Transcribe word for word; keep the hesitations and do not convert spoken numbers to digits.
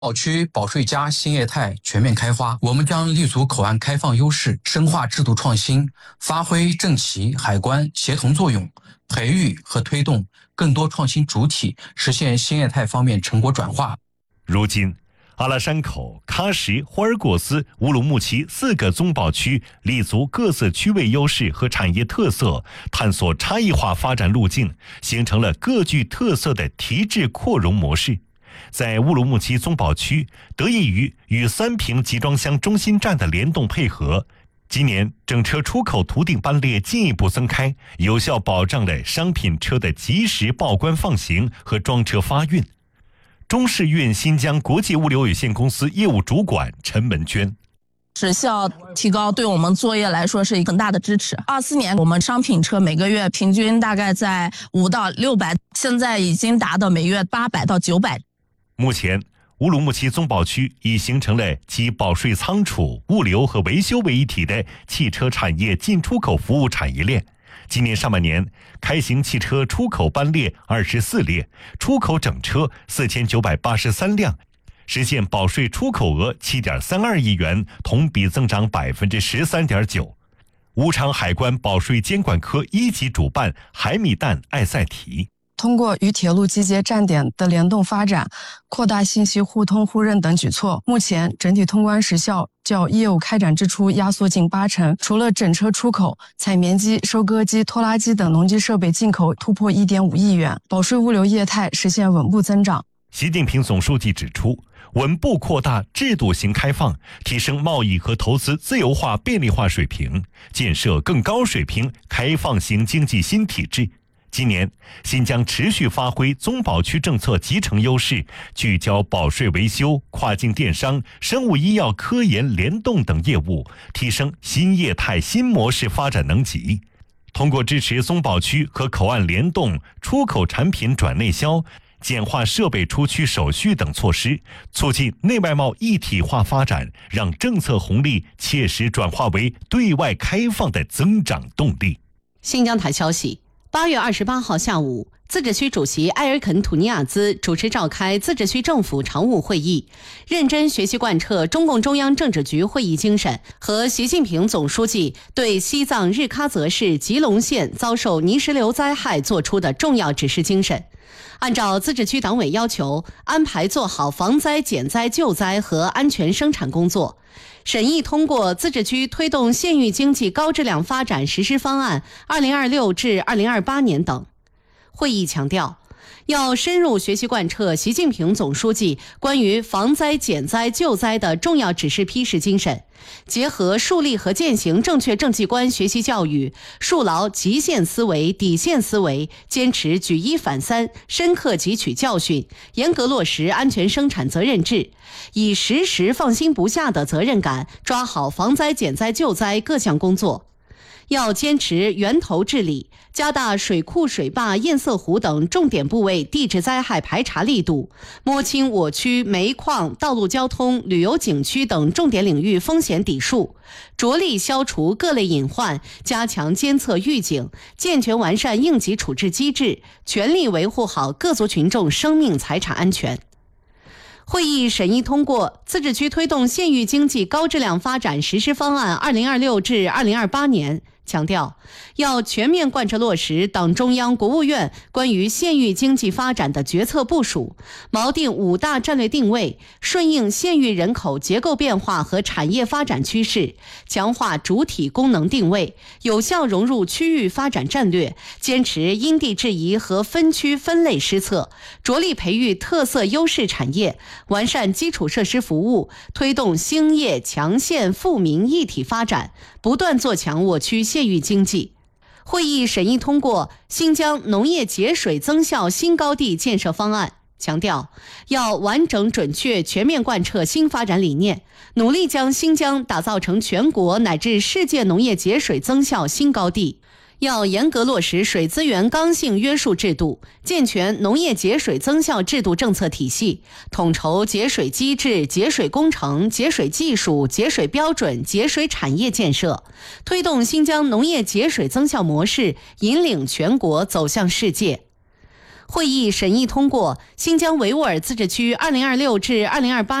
保区保税加新业态全面开花，我们将立足口岸开放优势，深化制度创新，发挥政企海关协同作用，培育和推动更多创新主体，实现新业态方面成果转化。 如今，阿拉山口、喀什、霍尔果斯、乌鲁木齐四个综保区立足各自区位优势和产业特色，探索差异化发展路径，形成了各具特色的提质扩容模式。在乌鲁木齐综保区，得益于与三平集装箱中心站的联动配合，今年整车出口途径班列进一步增开，有效保障了商品车的及时报关放行和装车发运。中世运新疆国际物流有限公司业务主管陈文娟， 时效提高对我们作业来说是一个很大的支持。二四年我们商品车每个月平均大概在五到六百，现在已经达到每月八百到九百。 目前，乌鲁木齐综保区已形成了集保税仓储、物流和维修为一体的汽车产业进出口服务产业链。今年上半年，开行汽车出口班列二十四列，出口整车四千九百八十三辆，实现保税出口额七点三二亿元，同比增长百分之十三点九。武昌海关保税监管科一级主办海米蛋艾赛提。 通过与铁路集结站点的联动发展，扩大信息互通互认等举措，目前整体通关时效较业务开展之初压缩近八成。除了整车出口，采棉机、收割机、拖拉机等农机设备进口突破 一点五亿元，保税物流业态实现稳步增长。 习近平总书记指出，稳步扩大制度型开放，提升贸易和投资自由化便利化水平，建设更高水平开放型经济新体制。今年，新疆持续发挥综保区政策集成优势，聚焦保税维修、跨境电商、生物医药科研联动等业务，提升新业态新模式发展能级。通过支持综保区和口岸联动、出口产品转内销、简化设备出区手续等措施，促进内外贸一体化发展，让政策红利切实转化为对外开放的增长动力。 新疆台消息，八月二十八号下午，自治区主席埃尔肯·土尼亚兹主持召开自治区政府常务会议，认真学习贯彻中共中央政治局会议精神和习近平总书记对西藏日喀则市吉隆县遭受泥石流灾害作出的重要指示精神，按照自治区党委要求，安排做好防灾减灾救灾和安全生产工作。审议通过自治区推动县域经济高质量发展实施方案二零二六至二零二八年等。会议强调，要深入学习贯彻习近平总书记关于防灾减灾救灾的重要指示批示精神，结合树立和践行正确政绩观学习教育，树牢极限思维、底线思维，坚持举一反三，深刻汲取教训，严格落实安全生产责任制，以时时放心不下的责任感抓好防灾减灾救灾各项工作。要坚持源头治理，加大水库、水坝、堰塞湖等重点部位地质灾害排查力度，摸清我区煤矿、道路交通、旅游景区等重点领域风险底数，着力消除各类隐患，加强监测预警，健全完善应急处置机制，全力维护好各族群众生命财产安全。会议审议通过自治区推动县域经济高质量发展实施方案二零二六至二零二八年，强调要全面贯彻落实党中央、国务院关于县域经济发展的决策部署，锚定五大战略定位，顺应县域人口结构变化和产业发展趋势，强化主体功能定位，有效融入区域发展战略，坚持因地制宜和分区分类施策，着力培育特色优势产业，完善基础设施服务，推动兴业强县富民一体发展，不断做强我区县域经济。会议审议通过新疆农业节水增效新高地建设方案，强调要完整准确全面贯彻新发展理念，努力将新疆打造成全国乃至世界农业节水增效新高地。要严格落实水资源刚性约束制度，健全农业节水增效制度政策体系，统筹节水机制、节水工程、节水技术、节水标准、节水产业建设，推动新疆农业节水增效模式引领全国走向世界。 会议审议通过《新疆维吾尔自治区二零二六至二零二八